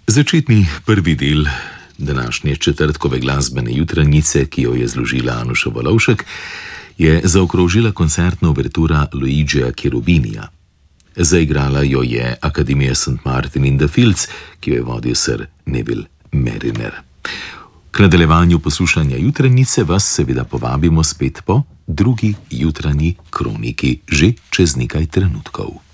Začetni prvi del današnje četrtkove glasbene jutranjice, ki jo je zložila Anuša Volovšek, je zaokrožila koncertna uvertura Luigija Cherubinija. Zaigrala jo je Akademija St. Martin in the Fields, ki jo je vodil sir Neville Mariner. K nadaljevanju poslušanja jutranjice vas seveda povabimo spet po drugi jutranji kroniki, že čez nekaj trenutkov.